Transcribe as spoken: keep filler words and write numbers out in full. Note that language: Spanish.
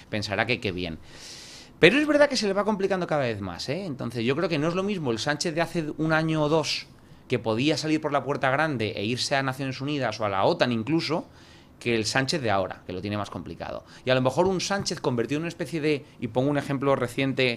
pensará que qué bien. Pero es verdad que se le va complicando cada vez más, ¿eh? Entonces yo creo que no es lo mismo el Sánchez de hace un año o dos, que podía salir por la puerta grande e irse a Naciones Unidas o a la OTAN incluso, que el Sánchez de ahora, que lo tiene más complicado. Y a lo mejor un Sánchez convertido en una especie de, y pongo un ejemplo reciente